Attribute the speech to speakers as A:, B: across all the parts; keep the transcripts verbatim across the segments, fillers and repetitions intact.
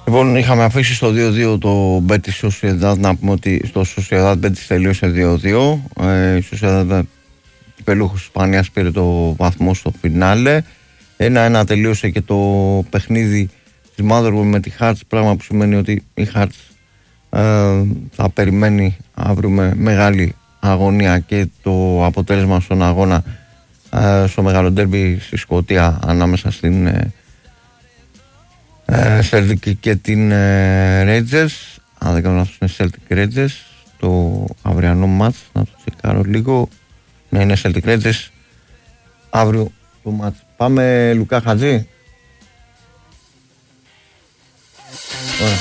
A: Λοιπόν, είχαμε αφήσει στο δύο δύο το Betis Sociedad, να πούμε ότι στο Sociedad Betis τελείωσε δύο δύο. Ε, η Sociedad πελούχος Ισπανίας πήρε το βαθμό στο φινάλε. ένα ένα τελείωσε και το παιχνίδι της Motherwell με τη Hearts, πράγμα που σημαίνει ότι η Hearts ε, θα περιμένει αύριο με μεγάλη αγωνία και το αποτέλεσμα στον αγώνα ε, στο μεγάλο ντέρμπι στη Σκωτία ανάμεσα στην ε, ε, Celtic και την ε, Rangers. Αν δεν κάνω λάθος είναι Celtic Rangers το αυριανό μάτς, να το τσεκάρω λίγο. Ναι, είναι Celtic Rangers αύριο το μάτς. Πάμε Λουκά Χατζή. Ωραία.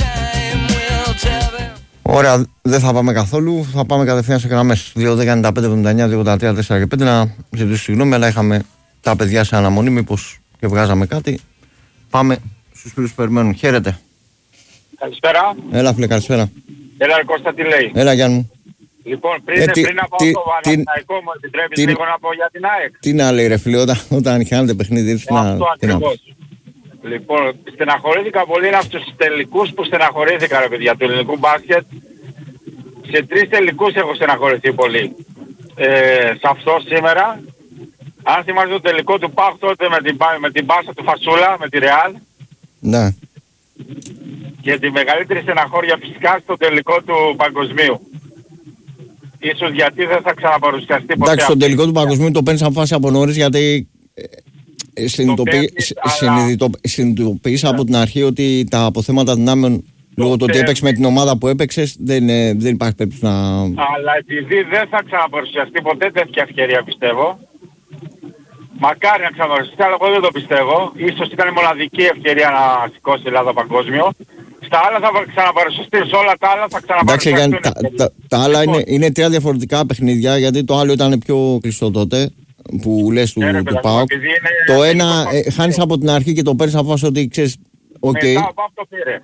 A: Ωραία, δεν θα πάμε καθόλου. Θα πάμε κατευθείαν σε γραμμές δύο δέκα ενενήντα πέντε εβδομήντα εννιά δύο ογδόντα τρία τέσσερα και πέντε. Να ζητήσω συγγνώμη, αλλά είχαμε τα παιδιά σε αναμονή, μήπως και βγάζαμε κάτι. Πάμε στους φίλους που περιμένουν. Χαίρετε.
B: Καλησπέρα.
A: Έλα φίλε, καλησπέρα.
B: Έλα ρε Κώστα, τι λέει.
A: Έλα Γιάννη μου.
B: Λοιπόν, πριν,
A: ε, τι,
B: πριν από
A: τι,
B: το Παναθηναϊκό μου επιτρέπεις τι, λίγο να πω για την ΑΕΚ.
A: Τι να λέει ρε φίλε, όταν, όταν χάνετε παιχνίδι ήρθες να...
B: Αυτό ακριβώς. Λοιπόν, στεναχωρήθηκα πολύ, είναι αυτούς τους τελικούς που στεναχωρήθηκα ρε παιδιά του ελληνικού μπάσκετ. Σε τρεις τελικούς έχω στεναχωρηθεί πολύ. Ε, σε αυτό σήμερα, αν θυμάστε το τελικό του ΠΑΟΚ τότε με την, με την μπάσα του Φασούλα, με τη Ρεάλ.
A: Ναι.
B: Και τη μεγαλύτερη στεναχώρια φυσικά στο τελικό του παγκοσμίου. Ίσως γιατί δεν θα ξαναπαρουσιαστεί ποτέ.
A: Εντάξει, στο τελικό του παγκοσμίου το παίρνεις από φάση από νωρίς, γιατί ε, συνειδητοποίησα από την αρχή ότι τα αποθέματα δυνάμεων λόγω του ότι έπαιξε με την ομάδα που έπαιξες δεν, ε, δεν υπάρχει περίπτωση να...
B: Αλλά επειδή δεν θα ξαναπαρουσιαστεί ποτέ τέτοια ευκαιρία πιστεύω, μακάρι να ξαναπαρουσιαστεί, αλλά εγώ δεν το πιστεύω. Ίσως ήταν η μοναδική ευκαιρία να σηκώσει η Ελλάδα παγκόσμιο. Στα άλλα θα ξαναπαρουσιαστεί, σε όλα τα άλλα θα ξαναπαρουσιαστούν.
A: Εντάξει, τα, τα, τα άλλα είναι, είναι τρία διαφορετικά παιχνίδια, γιατί το άλλο ήταν πιο κλειστό τότε, που λες του,
B: ναι,
A: του ΠΑΟΚ. Το ένα ε, χάνεις από την αρχή και το παίρνεις αφού ότι ξέρεις, οκ. Okay.
B: Μετά ο ΠΑΟΚ το πήρε.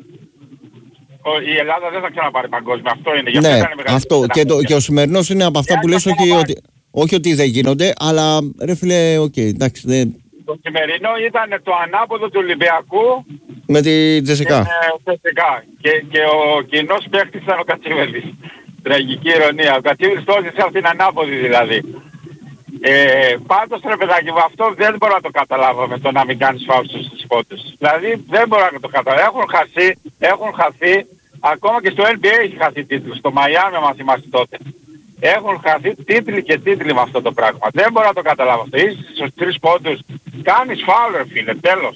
B: Η Ελλάδα δεν θα ξαναπάρει παγκόσμιο, αυτό είναι.
A: Για ναι, αυτό. Και, το, και ο σημερινός είναι από αυτά yeah, που λες, όχι ότι, όχι ότι δεν γίνονται, αλλά ρε φίλε, οκ, okay, εντάξει. Δεν...
B: Το σημερινό ήταν το ανάποδο του Ολυμπιακού
A: με τη Τζεσικά.
B: Και, και ο κοινός παίχτης ήταν ο Κατσίβελης. Τραγική ηρωνία. Ο Κατσίβελης το έζησε αυτήν την ανάποδη δηλαδή. Ε, πάντως ρε παιδάκι μου, αυτό δεν μπορώ να το καταλάβω με το να μην κάνεις φάουλ στους πόντους. Δηλαδή δεν μπορώ να το καταλάβω. Έχουν χαθεί, έχουν χαθεί, ακόμα και στο N B A έχει χαθεί τίτλους. Στο Μαϊάμι, αν θυμάστε τότε. Έχουν χαθεί τίτλοι και τίτλοι με αυτό το πράγμα. Δεν μπορώ να το καταλάβω αυτό. Είσαι στους τρεις πόντους, κάνεις φάουλ ρε φίλε, τέλος.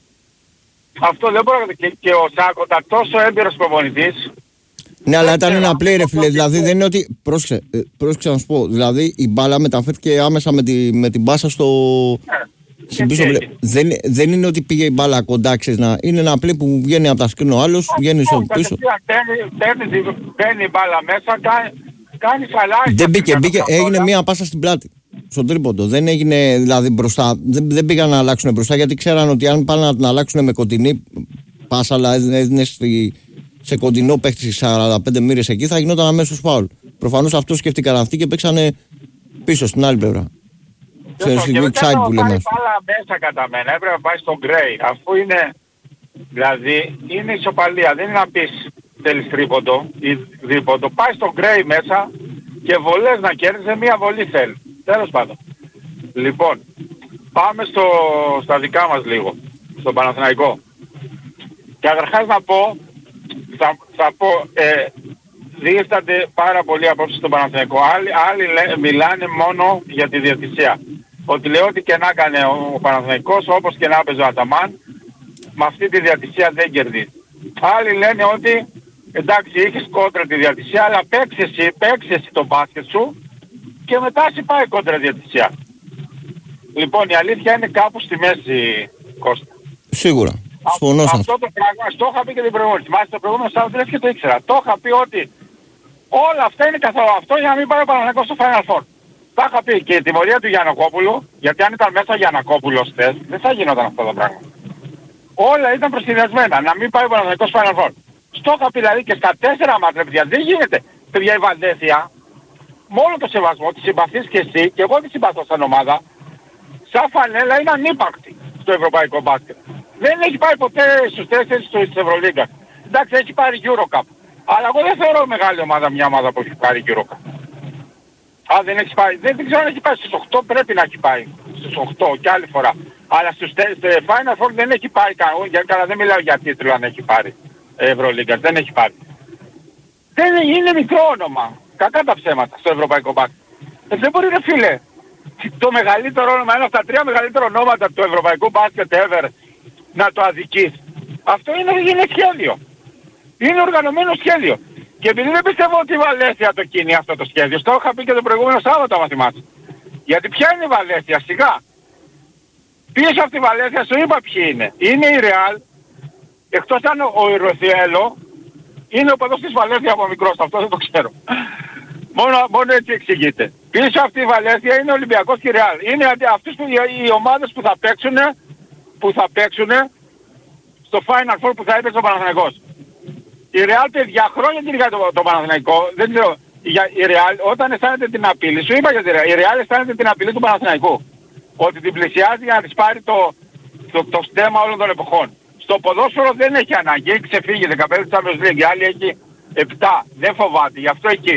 B: Αυτό δεν μπορώ να... Και, και ο Σάκοτα τόσο έμπειρος προπονητής.
A: Ναι, αλλά ήταν ένα play ρε φίλε, δηλαδή δεν είναι ότι... Πρόσεξε, πρόσεξε να σου πω, δηλαδή η μπάλα μεταφέρθηκε άμεσα με, τη, με την μπάσα στο... Ναι. Πίσω, δεν, δεν είναι ότι πήγε η μπάλα κοντά, ξέρεις, να... είναι ένα play που βγαίνει από τα σκρίνο ο άλλος, βγαίνει στο πίσω.
B: Μπαίνει η μπάλα μέσα, κάνει, κάνει φαλάκι.
A: Δεν μπήκε, μπήκε, έγινε μία πάσα στην πλάτη. Στον τρίποντο. Δεν έγινε δηλαδή μπροστά. Δεν, δεν πήγαν να αλλάξουν μπροστά, γιατί ξέραν ότι αν πάνε να την αλλάξουν με κοντινή πάσα, αλλά έδινε σε κοντινό παίχτη σαράντα πέντε μοίρες εκεί, θα γινόταν αμέσως φάουλ. Προφανώς αυτό σκέφτηκαν αυτοί και παίξανε πίσω στην άλλη πλευρά.
B: Σε weak side που λέμε. Δεν πάλα μέσα κατά μένα. Έπρεπε να πάει στον Γκρέι. Αφού είναι, δηλαδή, είναι ισοπαλία. Δεν είναι να πεις θέλεις τρίποντο ή δίποντο. Πάει στον Γκρέι μέσα και βολές να κέρδισε, μία βολή θέλει. Τέλος πάντων. Λοιπόν, πάμε στο, στα δικά μας λίγο, στον Παναθηναϊκό. Και καταρχάς να πω, θα, θα πω, ε, διήφτανται πάρα πολύ απόψε στον Παναθηναϊκό. Άλλοι, άλλοι λέ, μιλάνε μόνο για τη διαιτησία. Ότι λέει ότι και να έκανε ο, ο Παναθηναϊκός, όπως και να έπαιζε ο Αταμάν, με αυτή τη διαιτησία δεν κερδίζει. Άλλοι λένε ότι εντάξει είχες κόντρα τη διαιτησία, αλλά παίξε εσύ, παίξε εσύ το μπάσκετ σου και μετά σου πάει κόντρα διαιτησία. Λοιπόν, η αλήθεια είναι κάπου στη μέση, Κώστα.
A: Σίγουρα.
B: Αυτό, αυτό το πράγμα, το είχα πει και την προηγούμενη. Θυμάστε το προηγούμενο Σάββατο και το ήξερα. Το είχα πει ότι όλα αυτά είναι καθόλου αυτό για να μην πάει ο Παναθηναϊκός στο Final Four. Τα είχα πει και η τιμωρία του Γιαννακόπουλου, γιατί αν ήταν μέσα ο Γιαννακόπουλος χθες, δεν θα γινόταν αυτό το πράγμα. Όλα ήταν προσχεδιασμένα, να μην πάει ο Παναθηναϊκός στο Final Four. Στο είχα πει δηλαδή και στα τέσσερα μάτια, παιδιά, δεν γίνεται. Παιδιά, η Βαλένθια, με όλο το σεβασμό, τη συμπαθείς και εσύ, και εγώ τη συμπαθώ σαν ομάδα, σαν φανέλα είναι ανύπαρκτη στο ευρωπαϊκό μπάσκετ. Δεν έχει πάει ποτέ στους τέσσερις της Ευρωλίγκα. Εντάξει, έχει πάρει Eurocup. Αλλά εγώ δεν θεωρώ μεγάλη ομάδα μια ομάδα που έχει πάρει Eurocup. Α, δεν έχει πάει. Δεν, δεν ξέρω αν έχει πάει στους οκτώ, πρέπει να έχει πάει. Στους οκτώ και άλλη φορά. Αλλά στους Final Four δεν έχει πάει κανένα. Καλά, δεν μιλάω για τίτλο αν έχει πάρει Ευρωλίγκα. Δεν έχει πάρει. Δεν είναι μικρό όνομα. Κακά τα ψέματα στο ευρωπαϊκό μπάσκετ. Ε, δεν μπορεί ρε φίλε. Το μεγαλύτερο όνομα, ένα από τα τρία μεγαλύτερα ονόματα του ευρωπαϊκού μπάσκετ ever να το αδικείς. Αυτό είναι, είναι σχέδιο. Είναι οργανωμένο σχέδιο. Και επειδή δεν πιστεύω ότι η Βαλένθια το κίνει αυτό το σχέδιο, στο είχα πει και το προηγούμενο Σάββατο άμα θυμάσαι. Γιατί ποια είναι η Βαλένθια, σιγά. Πίσω από τη Βαλένθια σου είπα ποιοι είναι. Είναι η Ρεάλ, εκτός αν ο Ιρουθιέλο είναι ο παδός της Βαλένθια από μικρός, αυτό δεν το ξέρω. Μόνο, μόνο έτσι εξηγείται. Πίσω από τη Βαλένθια είναι ο Ολυμπιακός και η Ρεάλ. Είναι αυτές που, οι ομάδες που θα παίξουν, που θα παίξουν στο Final Four που θα έπαιξε ο Παναθηναϊκός. Η Ρεάλ παιδιά χρόνια την είχα το, το Παναθηναϊκό. Δεν ξέρω, για, η Ρεάλ όταν αισθάνεται την απειλή, σου είπα για τη Ρεάλ, η Ρεάλ αισθάνεται την απειλή του Παναθηναϊκού. Ότι την πλησιάζει για να της πάρει το, το, το στέμα όλων των εποχών. Στο ποδόσφαιρο δεν έχει ανάγκη, έχει ξεφύγει δεκαπέντε της Champions League, η άλλη έχει επτά, δεν φοβάται, γι' αυτό εκεί.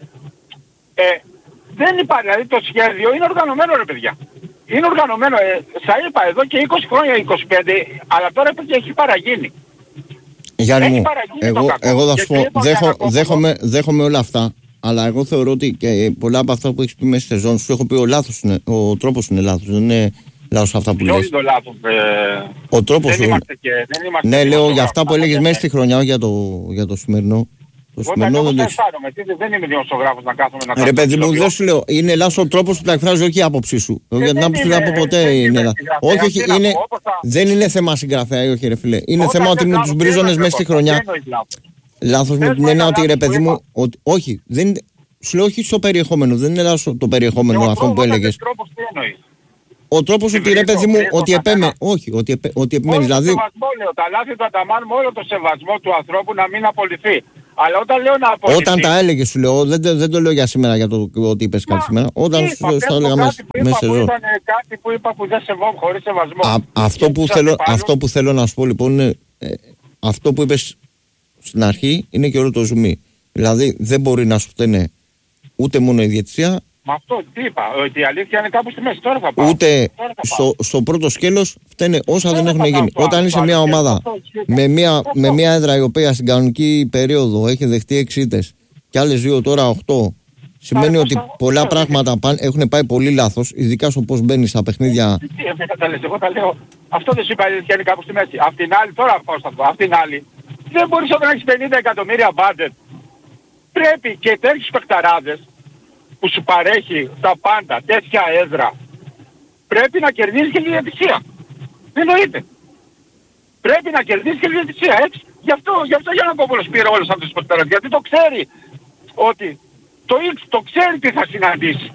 B: Ε, δεν υπάρχει, δηλαδή το σχέδιο είναι οργανωμένο ρε παιδιά. Είναι οργανωμένο, ε, σας είπα εδώ και είκοσι χρόνια, είκοσι πέντε, αλλά τώρα έχει παραγίνει.
A: Γιάννη μου, εγώ, εγώ θα σου πω, δέχω, δέχομαι, δέχομαι όλα αυτά, αλλά εγώ θεωρώ ότι και πολλά από αυτά που έχεις πει μέσα στη σεζόν σου έχω πει ο λάθος είναι, ο τρόπος είναι λάθος, δεν είναι λάθος αυτά που λες.
B: Το λάθος, ε,
A: ο τρόπος
B: δεν
A: σου...
B: είμαστε και, δεν είμαστε
A: ναι,
B: και
A: λέω για αυτά που έλεγες μέσα στη χρονιά, για το, για το σημερινό.
B: Όταν εγώ δεν αισθάνομαι, δεν είμαι δημοσιογράφος να κάθομαι να κάνω.
A: Ρε παιδί μου, δεν σου λέω, είναι λάθος ο τρόπος που τα εκφράζει, όχι η άποψή σου. Για την άποψη δεν θα πω ποτέ είναι λάθος. Όχι, όχι, είναι, δεν είναι θέμα συγγραφέα, όχι ρε φίλε. Είναι θέμα ότι με τους μπρίζονες μέσα στη χρονιά. Λάθος με την έννοια ότι ρε παιδί μου, όχι, σου λέω όχι στο περιεχόμενο, δεν είναι λάθος το περιεχόμενο αυτό που έλεγες. Ο τρόπος ότι ρε παιδί μου, ότι επέμενε, όχι, ότι επέμενε, δηλαδή...
B: Τα λάθη του Αταμάν με όλο το σεβασμό του ανθρώπου να μην απολυθεί. Αλλά όταν λέω να απολυθεί...
A: Όταν τα έλεγε σου λέω, δεν, δεν το λέω για σήμερα για το ότι είπες κάτι σήμερα. Όταν σου το έλεγα μέσα σε ζωή.
B: Ήταν κάτι που είπα που δεν σεβόμαι, χωρίς σεβασμό.
A: Α, αυτό, που θέλω, αυτό που θέλω να σου πω λοιπόν είναι, ε, αυτό που είπες στην αρχή είναι και όλο το ζουμί. Δηλαδή δεν μπορεί να σου φταίνε ούτε μόνο η διαιτησία.
B: Μα αυτό τι είπα, ότι η αλήθεια είναι κάπου στη μέση, τώρα θα πάω.
A: Ούτε θα στο, στο πρώτο σκέλος φταίνε όσα δεν έχουν γίνει. Όταν είσαι μια ομάδα με μια, με μια έδρα η οποία στην κανονική περίοδο έχει δεχτεί έξι ήττες και άλλες δύο τώρα οκτώ, σημαίνει ότι πολλά πράγματα έχουν πάει πολύ λάθος, ειδικά στο πώς μπαίνεις στα παιχνίδια.
B: Εγώ τα λέω, αυτό δεν σου είπα, η αλήθεια είναι κάπου στη μέση. Απ' την άλλη, τώρα πάω στα αυτό, απ' την άλλη, δεν μπορείς όταν έχεις πενήντα εκατομμύρια budget, πρέπει και τέτοιους παικταράδες που σου παρέχει τα πάντα, τέτοια έδρα, πρέπει να κερδίσει και τη διαιτησία. Δεν εννοείται. Πρέπει να κερδίσει και τη διαιτησία, έτσι. Γι' αυτό, γι' αυτό Γιαννακόπουλος πήρε όλους αυτούς τους παικταράδες, γιατί το ξέρει ότι το X το ξέρει τι θα συναντήσει.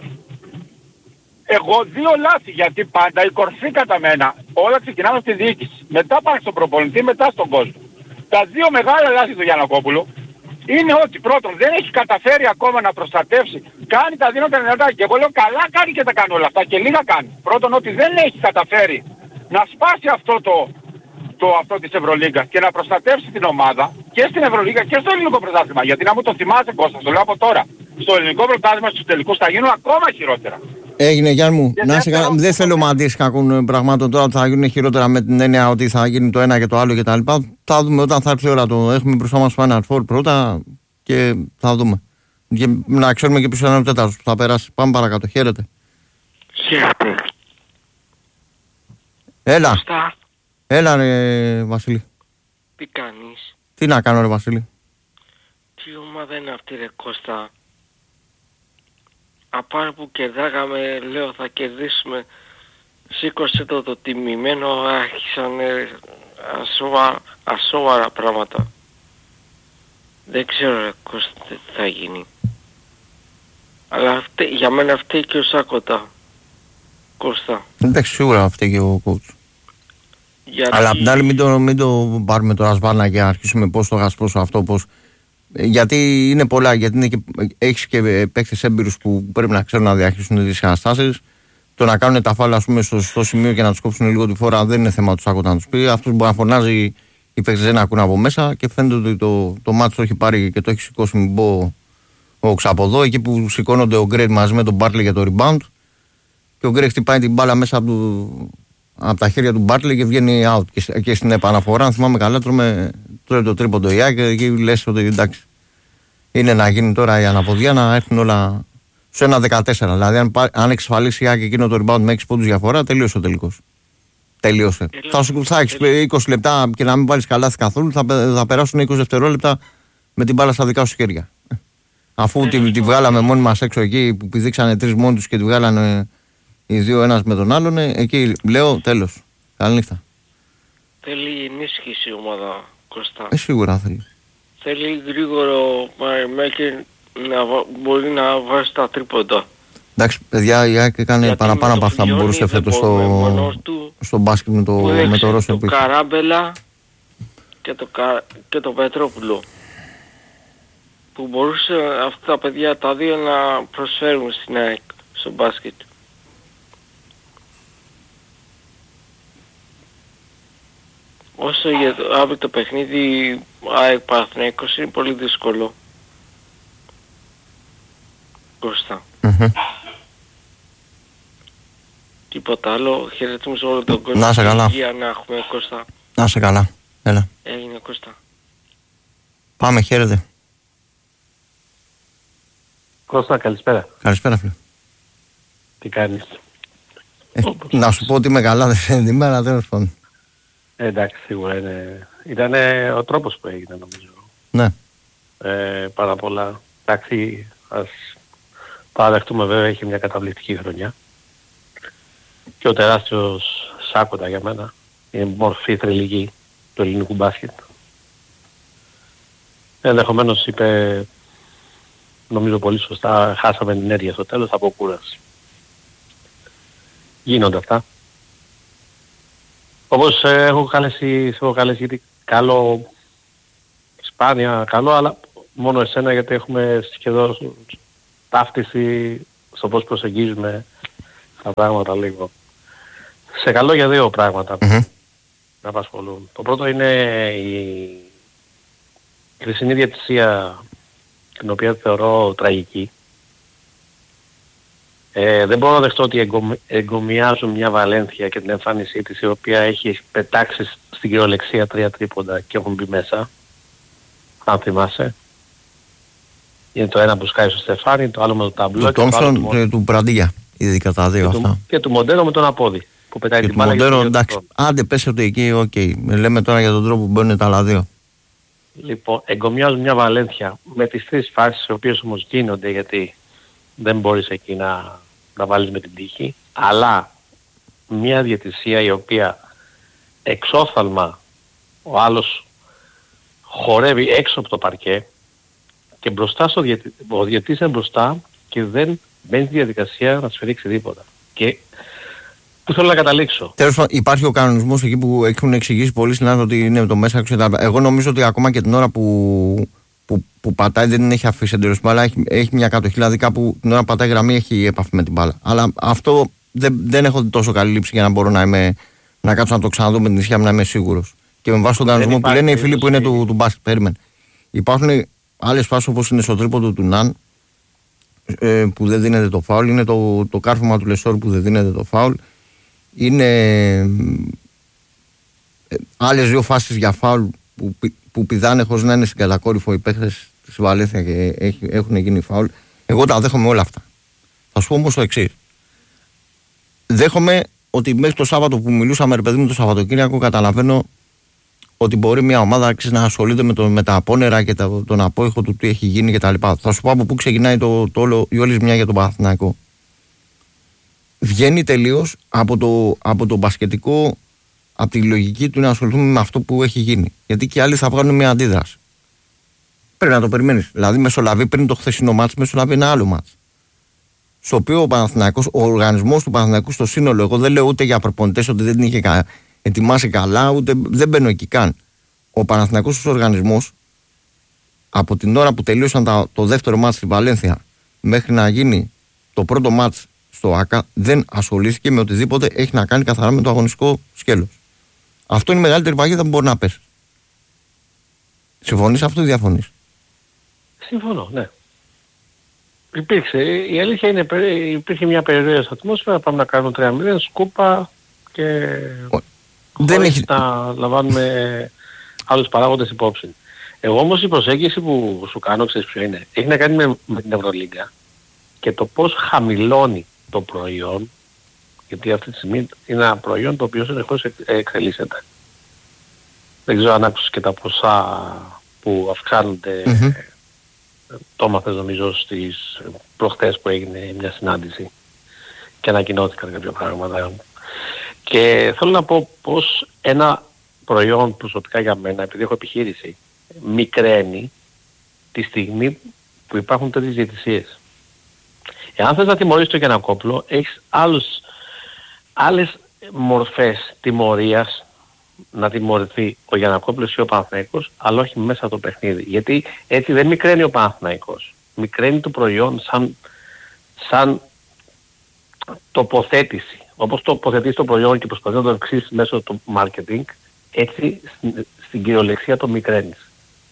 B: Εγώ δύο λάθη, γιατί πάντα η κορφή κατά μένα, όλα ξεκινάμε στη διοίκηση. Μετά πάνε στον προπονητή, μετά στον κόσμο. Τα δύο μεγάλα λάθη του Γιαννακόπουλου είναι ότι πρώτον δεν έχει καταφέρει ακόμα να προστατεύσει, κάνει τα δίνοντα δυνατά και εγώ λέω καλά κάνει και τα κάνει όλα αυτά και λίγα κάνει. Πρώτον ότι δεν έχει καταφέρει να σπάσει αυτό το, το αυτό της Ευρωλίγκας και να προστατεύσει την ομάδα και στην Ευρωλίγκα και στο ελληνικό πρωτάθλημα. Γιατί να μου το θυμάσαι Κώστα, το λέω από τώρα. Στο ελληνικό πρωτάθλημα στους τελικούς θα γίνουν ακόμα χειρότερα.
A: Έγινε Γιάννη μου, να σε, δεν, δεν θέλω μαντήσεις κακών πραγμάτων τώρα, θα γίνουν χειρότερα με την έννοια ότι θα γίνει το ένα και το άλλο κτλ. Θα δούμε όταν θα έρθει η ώρα, το έχουμε μπροστά μας Final Four πρώτα και θα δούμε. Και να ξέρουμε και ποιος είναι ο τέταρτος που θα περάσει. Πάμε παρακάτω, χαίρετε.
C: Χαίρετε.
A: Έλα.
C: Κώστα.
A: Έλα ρε Βασίλη.
C: Τι κάνεις?
A: Τι να κάνω ρε Βασίλη?
C: Τι ομάδα είναι αυτή ρε Κώστα? Απάνω που κερδάγαμε, λέω θα κερδίσουμε, σήκωσε το το τιμημένο, άρχισαν ασόβαρα, ασόβαρα πράγματα. Δεν ξέρω ρε Κώστα τι θα γίνει. Αλλά αυτή, για μένα φταίει και ο Σάκοτα. Κώστα.
A: Εντάξει, σίγουρα φταίει και ο coach.
C: Γιατί...
A: Αλλά απ' την άλλη μην το, μην το πάρουμε τώρα σβάρνα και αρχίσουμε πώς το γασπρόσο αυτό, πώς... Γιατί είναι πολλά, γιατί είναι και, έχεις και παίκτες έμπειρους που πρέπει να ξέρουν να διαχειριστούν τις καταστάσεις. Το να κάνουν τα φάουλα, ας πούμε, στο σωστό σημείο και να τους κόψουν λίγο τη φορά δεν είναι θέμα του Σάκο να τους πει. Αυτός μπορεί να φωνάζει, οι παίκτες δεν ακούν από μέσα και φαίνεται ότι το, το μάτσο το έχει πάρει και το έχει σηκώσει, μην πω, ο Ξαποδό, εκεί που σηκώνονται ο Γκρέι μαζί με τον Μπάρτλε για το rebound. Και ο Γκρέι χτυπάει την μπάλα μέσα από, το, από τα χέρια του Μπάρτλε και βγαίνει out. Και, και στην επαναφορά, αν θυμάμαι καλά, τρώμε, τρώει το τρίποντο Ιά και εκεί λες ότι εντάξει. Είναι να γίνει τώρα η αναποδιά να έρθουν όλα στο ένα δεκατέσσερα. Δηλαδή, αν, αν εξασφαλίσει η Ιά και εκείνο το rebound με έξι πόντους διαφορά, τελείωσε ο τελικός. Τελείωσε. Θα, σου, θα έχεις είκοσι λεπτά και να μην βάλεις καλάθι καθόλου, θα, θα περάσουν είκοσι δευτερόλεπτα με την μπάλα στα δικά σου χέρια. Αφού τη, τη βγάλαμε μόνοι μας έξω εκεί που πηδήξανε τρεις μόνοι τους και τη βγάλανε οι δύο ένας με τον άλλον, εκεί λέω τέλος. Καλή νύχτα.
C: Θέλει ενίσχυση η ομάδα, Κώστα.
A: Ε, σίγουρα θέλει.
C: Θέλει γρήγορο Μαριμέκερ να μπορεί να βάζει τα τρίποντα.
A: Εντάξει, παιδιά, η ΑΕΚ έκανε παραπάνω από αυτά που μπορούσε φέτος στο, στο μπάσκετ με το, με το Ρώσο.
C: Το Καράμπελα και το, και το Πετρόπουλο. Που μπορούσε αυτά τα παιδιά τα δύο να προσφέρουν στην ΑΕΚ στο μπάσκετ. Όσο για το, αύριο το παιχνίδι ΑΕΚ Παναθηναϊκός είναι πολύ δύσκολο. Κώστα.
A: Mm-hmm.
C: Τίποτα άλλο. Χαιρετούμε σε όλο τον κόσμο.
A: Να σε καλά.
C: Για να έχουμε, Κώστα.
A: Να σε καλά. Έλα.
C: Έγινε, Κώστα.
A: Πάμε, χαίρετε.
D: Κώστα, καλησπέρα.
A: Καλησπέρα, φίλε.
D: Τι κάνεις?
A: Ε, να σου πω ότι είμαι καλά, δεν φαίνεται η μέρα, τέλος πάντων.
D: Ε, εντάξει, σίγουρα είναι. Ήταν ο τρόπος που έγινε, νομίζω.
A: Ναι.
D: Ε, πάρα πολλά. Εντάξει, ας παραδεχτούμε, βέβαια, είχε μια καταπληκτική χρονιά. Και ο τεράστιος Σάκοτα για μένα είναι μορφή θρυλική του ελληνικού μπάσκετ. Ενδεχομένως είπε, νομίζω πολύ σωστά, χάσαμε την ενέργεια στο τέλος από κούραση. Γίνονται αυτά. Όπως ε, έχω καλέσει, έχω καλέσει γιατί καλό, σπάνια καλό, αλλά μόνο εσένα γιατί έχουμε σχεδόν ταύτιση στο πώς προσεγγίζουμε τα πράγματα λίγο. Σε καλό για δύο πράγματα mm-hmm. να απασχολούν. Το πρώτο είναι η χρυσή διαιτησία, την οποία θεωρώ τραγική. Ε, δεν μπορώ να δεχτώ ότι εγκομ, εγκομιάζουν μια Βαλένθια και την εμφάνισή της, η οποία έχει πετάξει στην κυριολεξία τρία τρίποντα και έχουν μπει μέσα, αν θυμάσαι. Είναι το ένα που σκάει στο Στεφάνι, το άλλο με το ταμπλό.
A: Του Τόμσον και του Πραντίγια, ειδικά τα δύο
D: και
A: αυτά.
D: Του, και του Μοντέρο με τον Απόδη, που πετάει
A: και
D: την μπάλα.
A: Μοντέρο, εντάξει, άντε πες ότι εκεί, οκ. Okay. Λέμε τώρα για τον τρόπο που μπαίνουν τα άλλα δύο.
D: Λοιπόν, εγκομιάζουν μια Βαλένθια με τις τρεις φάσεις, οι οποίες όμως γίνονται, γιατί δεν μπορείς εκεί να, να βάλεις με την τύχη, αλλά μια διαιτησία η οποία εξόφθαλμα ο άλλος χορεύει έξω από το παρκέ και μπροστά στο διαιτητή, ο διαιτητής είναι μπροστά και δεν μπαίνει στη διαδικασία να σφυρίξει τίποτα. Και πού θέλω να καταλήξω.
A: Τέλος πάντων, υπάρχει ο κανονισμός εκεί που έχουν εξηγήσει πολλοί συνάδελφοι ότι είναι το μέσα έξω. Εγώ νομίζω ότι ακόμα και την ώρα που, που, που πατάει δεν την έχει αφήσει εντελώς την μπάλα, έχει, έχει μια κατοχή, δηλαδή κάπου την ώρα που πατάει γραμμή έχει επαφή με την μπάλα. Αλλά αυτό δεν, δεν έχω τόσο καλή λήψη για να μπορώ να, είμαι, να κάτσω να το ξαναδώ με την ισχύα μου να είμαι σίγουρος. Και με βάση τον κανονισμό που λένε οι φίλοι που είναι του, του μπάσκετ, περίμενε. Υπάρχουν άλλες φάσεις όπως είναι στο τρίποντο του Ναν ε, που δεν δίνεται το φάουλ, είναι το, το κάρφωμα του Λεσόρ που δεν δίνεται το φάουλ. Είναι ε, άλλες δύο φάσεις για φάουλ που, που πηδάνε χωρίς να είναι στην κατακόρυφο οι παίκτες της Βαλένθια και έχει, έχουν γίνει φάουλ. Εγώ τα δέχομαι όλα αυτά. Θα σου πω όμως το εξής. Δέχομαι ότι μέχρι το Σάββατο που μιλούσαμε, ρε παιδί μου, το Σαββατοκύριακο, καταλαβαίνω ότι μπορεί μια ομάδα να ασχολείται με, το, με τα απόνερα και τα, τον απόϊχο του τι έχει γίνει κτλ. Θα σου πω από πού ξεκινάει το, το όλο, η όλη ζημιά για τον Παναθηναϊκό. Βγαίνει τελείως από το, από το μπασκετικό, από τη λογική του να ασχοληθούμε με αυτό που έχει γίνει. Γιατί και οι άλλοι θα βγάλουν μια αντίδραση. Πρέπει να το περιμένεις. Δηλαδή, μεσολαβεί πριν το χθεσινό μάτς, μεσολαβεί ένα άλλο μάτς. Στο οποίο ο Παναθηναϊκός, ο οργανισμός του Παναθηναϊκού στο σύνολο, εγώ δεν λέω ούτε για προπονητές ότι δεν την είχε ετοιμάσει καλά, ούτε δεν μπαίνω εκεί καν. Ο Παναθηναϊκός ως οργανισμός, από την ώρα που τελείωσαν τα, το δεύτερο μάτς στη Βαλένθια μέχρι να γίνει το πρώτο μάτς στο ΆΚΑ δεν ασχολήθηκε με οτιδήποτε έχει να κάνει καθαρά με το αγωνιστικό σκέλος. Αυτό είναι η μεγαλύτερη παγίδα που μπορεί να πέσει. Συμφωνείς αυτό ή διαφωνείς?
D: Συμφωνώ, ναι. Υπήρξε, η αλήθεια είναι, υπήρχε μια περιοχή ατμόσφαιρα, πάμε να κάνουμε τρία μηδέν, σκούπα και δεν έχει να λαμβάνουμε άλλους παράγοντες υπόψη. Εγώ όμως η προσέγγιση που σου κάνω, ξέρεις ποιο είναι, έχει να κάνει με, με την Ευρωλίγκα και το πώς χαμηλώνει το προϊόν, γιατί αυτή τη στιγμή είναι ένα προϊόν το οποίο συνεχώς εξελίσσεται. Δεν ξέρω αν άκουσες και τα ποσά που αυξάνονται. Mm-hmm. Το έμαθες νομίζω στις προχτές που έγινε μια συνάντηση και ανακοινώθηκαν κάποια πράγματα. Και θέλω να πω πως ένα προϊόν προσωπικά για μένα, επειδή έχω επιχείρηση, μικραίνει τη στιγμή που υπάρχουν τέτοιες διαιτησίες. Εάν θες να τιμωρήσεις το Γιαννακόπουλο, έχεις άλλους, άλλες μορφές τιμωρίας να τιμωρηθεί ο Γιαννακόπουλος ή ο Παναθηναϊκός, αλλά όχι μέσα από το παιχνίδι. Γιατί έτσι δεν μικραίνει ο Παναθηναϊκός. Μικραίνει το προϊόν σαν, σαν τοποθέτηση. Όπως τοποθετείς το προϊόν και προσπαθείς να το αυξήσεις μέσω του marketing, έτσι στην, στην κυριολεξία το μικραίνεις.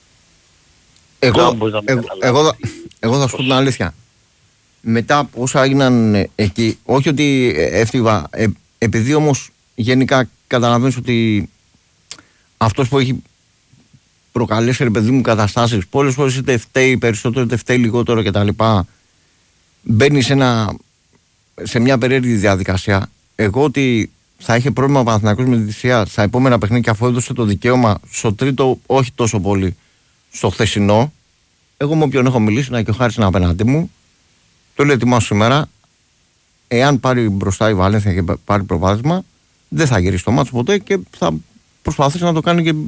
A: Εγώ, εγώ, εγώ, εγώ θα σου πω την αλήθεια. Μετά από όσα έγιναν εκεί, όχι ότι έφτιβα, ε, επειδή όμως γενικά καταλαβαίνεις ότι αυτός που έχει προκαλέσει, ρε παιδί μου, καταστάσεις, πολλές φορές είτε φταίει περισσότερο είτε φταίει λιγότερο κτλ. Μπαίνει σε, ένα, σε μια περίεργη διαδικασία. Εγώ ότι θα είχε πρόβλημα ο Παναθηναϊκός με τη θυσία στα επόμενα παιχνίδια, αφού έδωσε το δικαίωμα στο τρίτο, όχι τόσο πολύ, στο χθεσινό. Εγώ με όποιον έχω μιλήσει, να και ο Χάρης είναι απέναντί μου, το λέω ετοιμάσου σήμερα. Εάν πάρει μπροστά η Βαλένθια και πάρει προβάδισμα, δεν θα γυρίσει το μάτσο ποτέ και θα προσπαθήσει να το κάνει και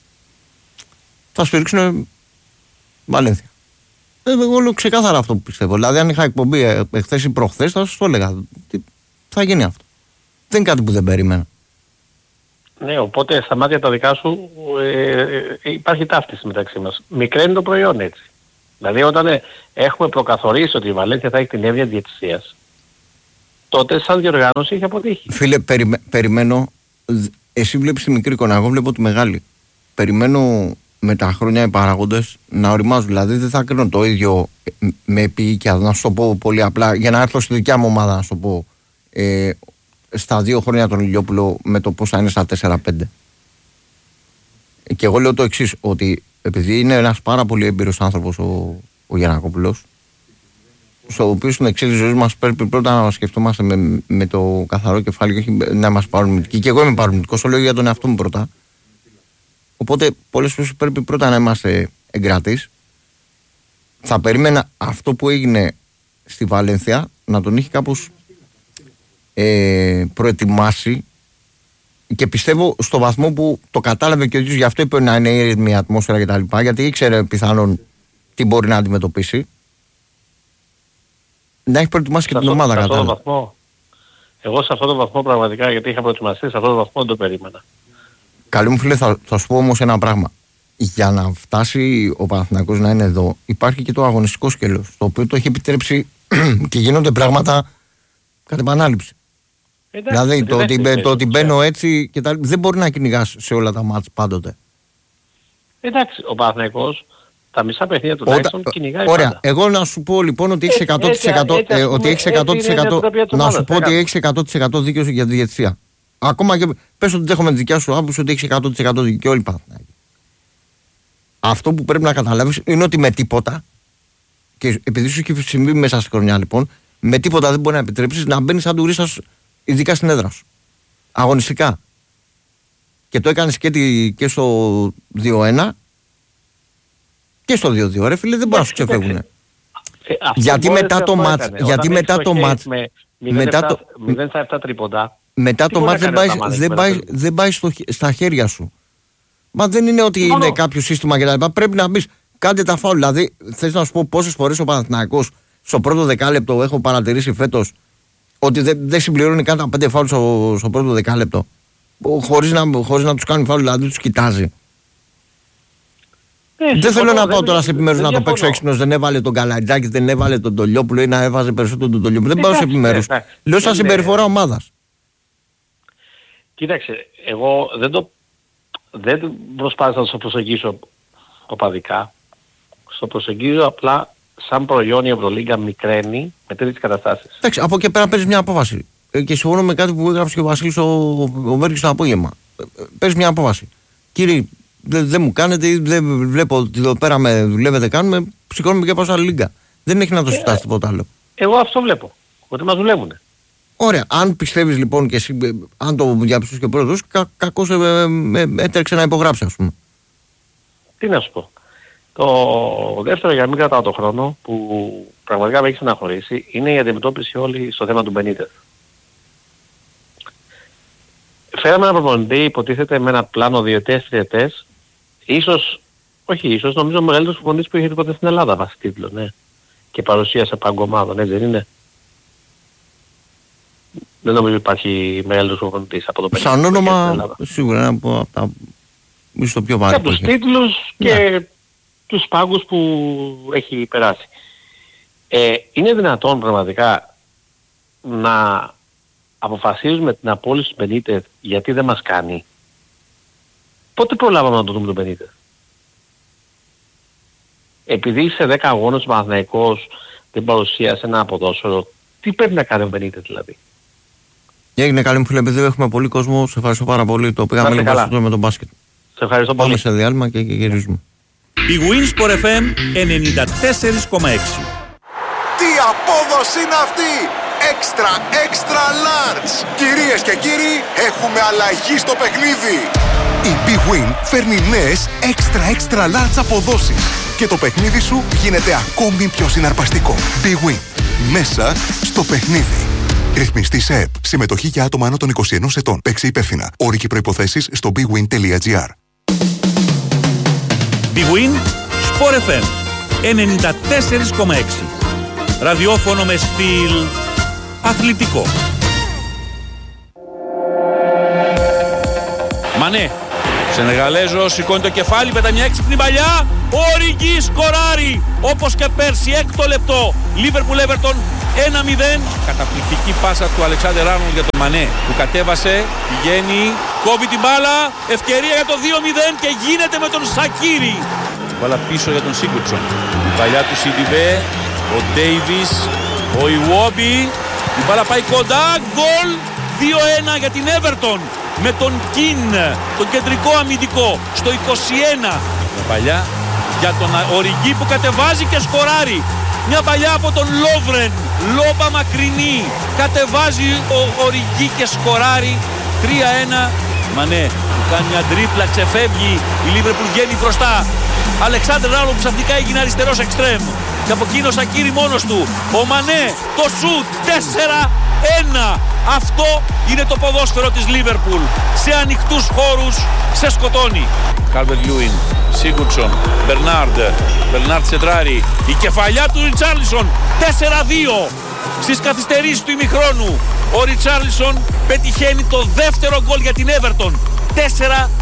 A: θα σφυρίξουν Βαλένθια. Εγώ λέω ξεκάθαρα αυτό που πιστεύω. Δηλαδή, αν είχα εκπομπή εχθές ή προχθές, θα σας το έλεγα. Θα γίνει αυτό. Δεν είναι κάτι που δεν περίμενα.
D: Ναι, οπότε στα μάτια τα δικά σου ε, ε, υπάρχει ταύτιση μεταξύ μας. Μικραίνει το προϊόν έτσι. Δηλαδή, όταν ε, έχουμε προκαθορίσει ότι η Βαλένθια θα έχει την έβδομη διαιτησίας, τότε σαν διοργάνωση έχει αποτύχει.
A: Φίλε, περιμέ, περιμένω, εσύ βλέπεις τη μικρή εικόνα, εγώ βλέπω τη μεγάλη. Περιμένω με τα χρόνια οι παράγοντες να οριμάζουν. Δηλαδή δεν θα κρίνω το ίδιο με επίοικια, να σου το πω πολύ απλά, για να έρθω στη δικιά μου ομάδα, να σου το πω, ε, στα δύο χρόνια τον Ηλιόπουλο με το πώς θα είναι στα τέσσερα πέντε. Και εγώ λέω το εξής, ότι επειδή είναι ένας πάρα πολύ έμπειρος άνθρωπος ο, ο Γιαννακόπουλος, στο οποίο στην εξέλιξη ζωής μας πρέπει πρώτα να σκεφτόμαστε με, με το καθαρό κεφάλι και όχι να μας πάρουν μυντικοί. Και εγώ είμαι παροιμητικός, το λέω για τον εαυτό μου πρώτα. Οπότε πολλές φορές πρέπει πρώτα να είμαστε εγκρατείς. Θα περίμενα αυτό που έγινε στη Βαλένθια να τον είχε κάπως ε, προετοιμάσει, και πιστεύω στο βαθμό που το κατάλαβε και ο ίδιος, γι' αυτό είπε να είναι ήρεμη ατμόσφαιρα κτλ. Γιατί ήξερε πιθανόν τι μπορεί να αντιμετωπίσει. Να έχει προετοιμάσει και
D: σε
A: την
D: αυτό,
A: ομάδα
D: κατά.
A: βαθμό.
D: Εγώ σε αυτόν τον βαθμό πραγματικά, γιατί είχα προετοιμαστεί, σε αυτόν τον βαθμό δεν το περίμενα.
A: Καλή μου φίλε, θα, θα σου πω όμως ένα πράγμα. Για να φτάσει ο Παναθηναϊκός να είναι εδώ, υπάρχει και το αγωνιστικό σκέλος, το οποίο το έχει επιτρέψει και γίνονται πράγματα κατ' επανάληψη. Εντάξει, δηλαδή το ότι, το, το ότι μπαίνω έτσι και τα, δεν μπορεί να κυνηγάς σε όλα τα μάτς πάντοτε.
D: Εντάξει, ο Παναθηναϊκός τα μισά παιχνίδια τουλάχιστον κυνηγάει.
A: Ωραία,
D: πάντα.
A: Εγώ να σου πω λοιπόν ότι έχεις εκατό τοις εκατό, ε, ότι έχεις εκατό τοις εκατό να σου πω ότι έχεις εκατό τοις εκατό δίκαιο για τη διαιτησία. Ακόμα και πες ότι δέχομαι τη δικιά σου άποψη ότι έχεις εκατό τοις εκατό δίκαιο όλοι Παναθηναϊκοί. Αυτό που πρέπει να καταλάβεις είναι ότι με τίποτα, και επειδή σου έχει συμβεί μέσα στη χρονιά λοιπόν, με τίποτα δεν μπορεί να επιτρέψεις να μπαίνεις σαν τουρίστας, ειδικά στην έδρα σου. Αγωνιστικά. Και το έκανες και, τη, και στο δύο ένα και στο δύο δύο. Ρε φίλε, δεν μπορεί να σου ξεφεύγουν. Ε, γιατί μετά το μάτς, γιατί μετά το μάτς, μετά το
D: μηδέν στα επτά τρίποντα,
A: μετά το μάτς δεν πάει, δεν πάει, δεν πάει στο, στα χέρια σου. Μα δεν είναι ότι Μόνο. είναι κάποιο σύστημα και τα λοιπά. Πρέπει να μπεις, κάντε τα φάουλ. Δηλαδή, θες να σου πω πόσες φορές ο Παναθηναϊκός στο πρώτο δεκάλεπτο έχω παρατηρήσει φέτος ότι δεν δε συμπληρώνει καν τα πέντε φάουλ στο, στο πρώτο δεκάλεπτο. Χωρίς να, χωρίς να τους κάνει φάουλ, δηλαδή τους κοιτάζει. Ε, δεν θέλω να πάω τώρα σε επιμέρους να το παίξω έξυπνος. Δεν έβαλε τον Καλατζάκη, δεν έβαλε τον Τολιόπουλο ή να έβαζε περισσότερο τον Τολιόπουλο. Δεν πάω σε επιμέρους. Λέω σαν συμπεριφορά ομάδας.
D: Κοίταξε, εγώ δεν το δεν προσπάθησα να το προσεγγίσω οπαδικά. Στο προσεγγίζω απλά σαν προϊόν η Ευρωλίγκα μικραίνει με τέτοιες καταστάσεις.
A: Εντάξει, από εκεί πέρα παίρνεις μια απόφαση. Και συμφωνώ με κάτι που έγραψε και ο Βασίλης ο, ο Βέρκης το απόγευμα. Παίρνεις μια απόφαση. Κύριε, δεν δε μου κάνετε, δεν βλέπω ότι εδώ πέρα με δουλεύετε, κάνουμε, σηκώνουμε και πάω σε άλλη λίγκα. Δεν έχει να το συζητάς τίποτα άλλο.
D: Εγώ αυτό βλέπω. Ότι μας δουλεύουνε.
A: Ωραία. Αν πιστεύεις λοιπόν και εσύ, αν το διαψούσεις και ο πρόεδρος, κα, κακώς ε, ε, ε, έτρεξε να υπογράψει, ας πούμε.
D: Τι να σου πω. Το δεύτερο, για να μην κρατάω το χρόνο, που πραγματικά με έχει στεναχωρήσει, είναι η αντιμετώπιση όλη στο θέμα του Μπενίτεθ. Φέραμε ένα προπονητή, υποτίθεται με ένα πλάνο διετές, τριετές, ίσως, όχι ίσως, νομίζω ο μεγαλύτερος προπονητής που είχε ποτέ στην Ελλάδα βάσει τίτλο, ναι. Και παρουσίασε παγκομάδων, έτσι δεν είναι. Δεν νομίζω υπάρχει μεγαλύτερος προπονητής από το
A: Σαν όνομα, σίγουρα, από τα... ίσως το πιο βάρη.
D: Και από τους τίτλους και ναι. Τους πάγκους που έχει περάσει. Ε, είναι δυνατόν πραγματικά να αποφασίζουμε την απόλυση του Μπενίτεθ γιατί δεν μας κάνει? Πότε προλάβαμε να το δούμε τον Μπενίτεθ? Επειδή σε δέκα αγώνες ο Παναθηναϊκός δεν παρουσίασε ένα ποδόσφαιρο, τι πρέπει να κάνει ο Μπενίτεθ δηλαδή?
A: Έγινε καλή μου φίλε, επειδή έχουμε πολύ κόσμο, σε ευχαριστώ πάρα πολύ. Το πήγαμε λίγο περισσότερο με τον μπάσκετ.
D: Σε ευχαριστώ πολύ.
A: Πάμε σε διάλειμμα και γυρίζουμε.
E: Η Winsport εφ εμ ενενήντα τέσσερα κόμμα έξι.
F: Τι απόδοση είναι αυτή! Extra, extra large! Κυρίες και κύριοι, έχουμε αλλαγή στο παιχνίδι! Η Big Win φέρνει νέες extra, extra large αποδόσεις και το παιχνίδι σου γίνεται ακόμη πιο συναρπαστικό. Big Win. Μέσα στο παιχνίδι. Ρυθμιστή σε ΕΠ. Συμμετοχή για άτομα άνω των είκοσι ενός ετών. Παίξε υπεύθυνα. Όροι και προϋποθέσεις στο big win τελεία gr.
E: Big Win Sport εφ εμ ενενήντα τέσσερα κόμμα έξι. Ραδιόφωνο με στυλ αθλητικό. Μανέ, Σενεγαλέζος σηκώνει το κεφάλι, πετά μια έξυπνη παλιά. Ο Οριγκής σκοράρει όπως και πέρσι, έκτο λεπτό. Liverpool Everton ένα μηδέν. Καταπληκτική πάσα του Αλεξάντερ Άρνολντ για τον Μανέ που κατέβασε, πηγαίνει, κόβει την μπάλα. Ευκαιρία για το δύο μηδέν και γίνεται με τον Σακίρι. Μπάλα πίσω για τον Σίγκουρτσον. Η παλιά του Σιντιβέ, ο Ντέιβις, ο Ιουόμπι. Η μπάλα πάει κοντά, γκολ. δύο ένα για την Everton με τον Κιν, τον κεντρικό αμυντικό, στο είκοσι ένα. Μια παλιά για τον Οριγκή που κατεβάζει και σκοράρει. Μια παλιά από τον Λόβρεν, λόμπα μακρινή, κατεβάζει ο Οριγκή και σκοράρει. τρία ένα. Μανέ που κάνει μια τρίπλα, ξεφεύγει, η Λίβερπουλ βγαίνει μπροστά. Αλεξάντερ Άρνολντ που ξαφνικά έγινε αριστερός εξτρέμ και από εκείνο Σακίρι μόνος του. Ο Μανέ, το σουτ, τέσσερα ένα. Αυτό είναι το ποδόσφαιρο της Λίβερπουλ. Σε ανοιχτούς χώρους, σε σκοτώνει. Κάλβερτ Λιούιν, Σίγκουρτσον, Μπερνάρντ, Μπερνάρντ σεντράρει. Η κεφαλιά του Ριτσάρλισον, τέσσερα δύο. Στις καθυστερήσεις του ημιχρόνου, ο Ριτσάρλισον πετυχαίνει το δεύτερο γκολ για την Everton. τέσσερα